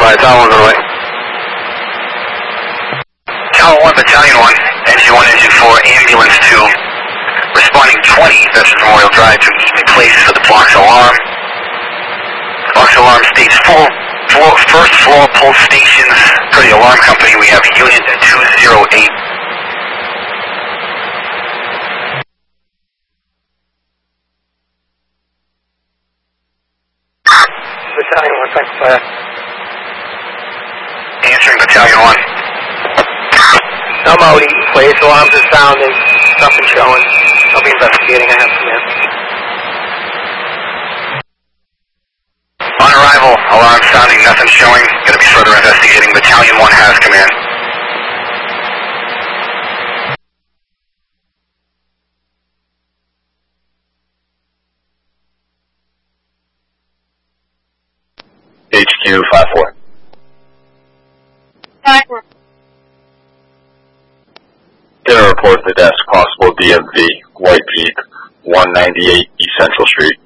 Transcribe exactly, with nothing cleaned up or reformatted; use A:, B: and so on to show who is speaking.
A: five, Tower one, go away.
B: Tower one, Battalion one, Engine one, Engine four, Ambulance two, responding twenty, Veterans Memorial Drive to Evening Place for the Box alarm. Box alarm states full, floor, first floor pulse stations for the alarm company. We have unit two zero eight.
A: Battalion one, thanks for that.
B: Answering Battalion one.
A: I'm out Eaton Place, alarms are sounding, nothing showing. I'll be investigating, I have command.
B: On arrival, alarm sounding, nothing showing. Going to be further investigating. Battalion one has command.
C: H Q five four.
D: Backward.
C: Get a report to the desk, possible D M V, White Jeep, one ninety-eight East Central Street.